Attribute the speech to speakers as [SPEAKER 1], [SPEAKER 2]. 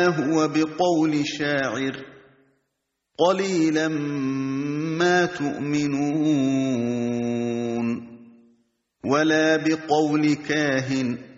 [SPEAKER 1] هو بقول شاعر قليلا ما تؤمنون ولا بقول كاهن